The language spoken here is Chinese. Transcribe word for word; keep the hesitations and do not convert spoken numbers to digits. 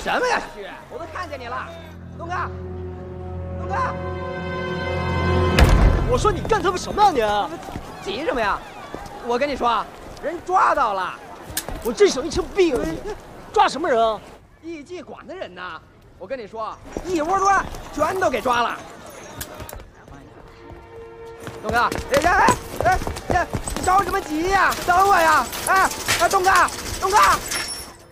什么呀，旭？我都看见你了，东哥，东哥！ 我说你干他们什么啊你？ 急什么呀？我跟你说，人抓到了。 我这手一成病啊你！抓什么人啊？ 艺妓馆的人呢？我跟你说，一窝端全都给抓了。东哥，哎哎哎哎，你着什么急呀？等我呀！哎哎，东哥，东哥。